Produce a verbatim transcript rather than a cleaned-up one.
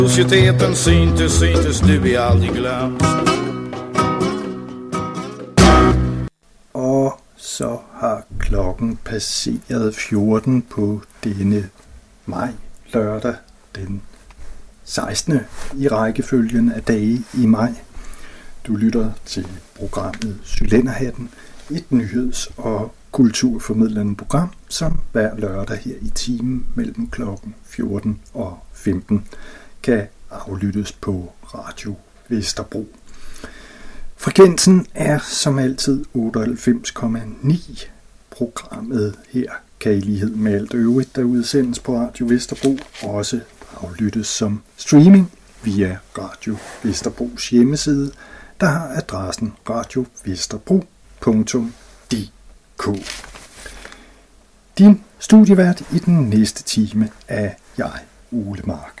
Societeten syntes, syntes du är aldrig glömt. Og så har klokken passeret fjorten på denne maj lørdag den sekstende i rækkefølgen af dage i maj. Du lytter til programmet Cylinderhatten, et nyheds- og kulturformidlende program, som hver lørdag her i timen mellem klokken fjorten og femten kan aflyttes på Radio Vesterbro. Frekvensen er som altid otteoghalvfems komma ni. Programmet her kan i lighed med alt øvrigt, der udsendes på Radio Vesterbro, også aflyttes som streaming via Radio Vesterbros hjemmeside, der har adressen radio vesterbro punktum d k. Din studievært i den næste time er jeg, Ole Mark.